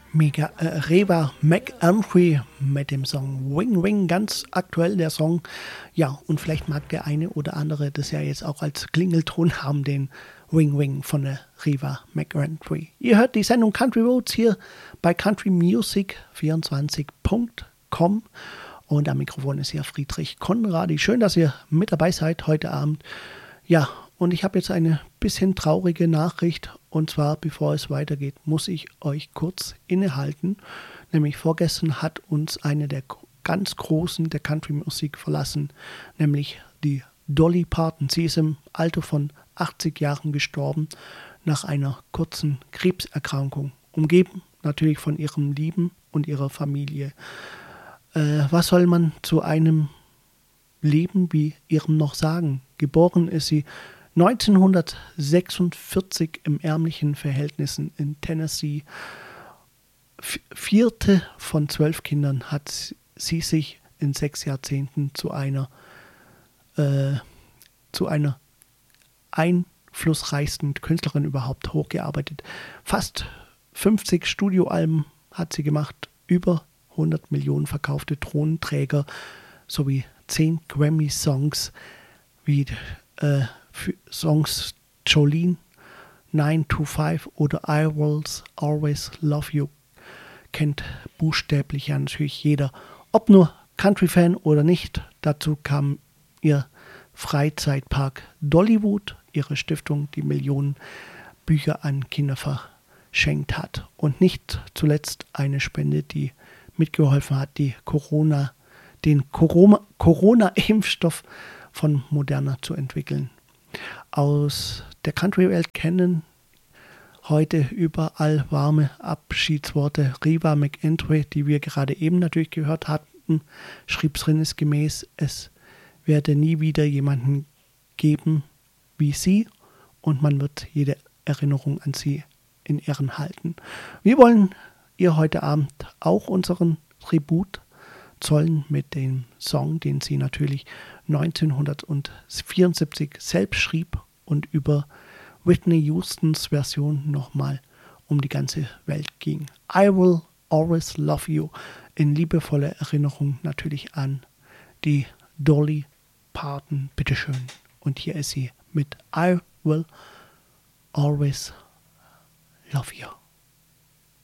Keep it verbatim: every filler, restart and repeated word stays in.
Mega äh, Reba McEntry mit dem Song Wing Wing, ganz aktuell der Song. Ja, und vielleicht mag der eine oder andere das ja jetzt auch als Klingelton haben, den Wing Wing von der Reba McEntry. Ihr hört die Sendung Country Roads hier bei country music vierundzwanzig punkt com und am Mikrofon ist hier Friedrich Konradi. Schön, dass ihr mit dabei seid heute Abend. Ja, und ich habe jetzt eine bisschen traurige Nachricht. Und zwar, bevor es weitergeht, muss ich euch kurz innehalten. Nämlich vorgestern hat uns eine der ganz Großen der Country-Musik verlassen. Nämlich die Dolly Parton. Sie ist im Alter von achtzig Jahren gestorben nach einer kurzen Krebserkrankung. Umgeben natürlich von ihrem Lieben und ihrer Familie. Äh, was soll man zu einem Leben wie ihrem noch sagen? Geboren ist sie neunzehnhundertsechsundvierzig im ärmlichen Verhältnissen in Tennessee. Vierte von zwölf Kindern hat sie sich in sechs Jahrzehnten zu einer, äh, zu einer einflussreichsten Künstlerin überhaupt hochgearbeitet. Fast fünfzig Studioalben hat sie gemacht, über hundert Millionen verkaufte Thronenträger sowie zehn Grammy-Songs wie äh, für Songs Jolene, nine to five oder I Will Always Love You kennt buchstäblich ja natürlich jeder. Ob nur Country-Fan oder nicht, dazu kam ihr Freizeitpark Dollywood, ihre Stiftung, die Millionen Bücher an Kinder verschenkt hat. Und nicht zuletzt eine Spende, die mitgeholfen hat, die Corona, den Corona, Corona-Impfstoff von Moderna zu entwickeln. Aus der Country-Welt kennen heute überall warme Abschiedsworte. Reba McEntry, die wir gerade eben natürlich gehört hatten, schrieb sinngemäß, es werde nie wieder jemanden geben wie sie und man wird jede Erinnerung an sie in Ehren halten. Wir wollen ihr heute Abend auch unseren Tribut zollen mit dem Song, den sie natürlich neunzehnhundertvierundsiebzig selbst schrieb und über Whitney Houstons Version nochmal um die ganze Welt ging. I Will Always Love You, in liebevoller Erinnerung natürlich an die Dolly Parton. Bitteschön. Und hier ist sie mit I Will Always Love You.